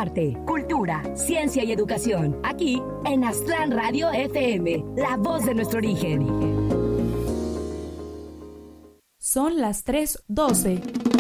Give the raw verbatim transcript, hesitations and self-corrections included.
arte, cultura, ciencia y educación. Aquí en Aztlán Radio F M, la voz de nuestro origen. Son las tres doce.